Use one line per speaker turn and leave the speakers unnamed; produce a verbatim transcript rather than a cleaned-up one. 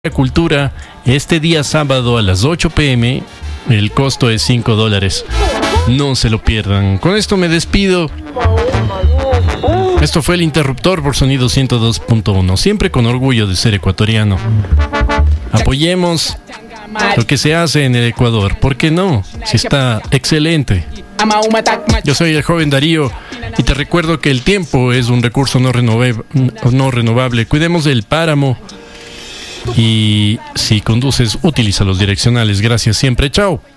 Cultura este día sábado a las ocho pm. El costo es cinco dólares. No se lo pierdan. Con esto me despido. Esto fue El Interruptor por Sonido ciento dos punto uno. Siempre con orgullo de ser ecuatoriano. Apoyemos lo que se hace en el Ecuador. ¿Por qué no? Si está excelente. Yo soy el joven Darío y te recuerdo que el tiempo es un recurso no renovable, no renovable. Cuidemos del páramo. Y si conduces, utiliza los direccionales. Gracias siempre. Chao.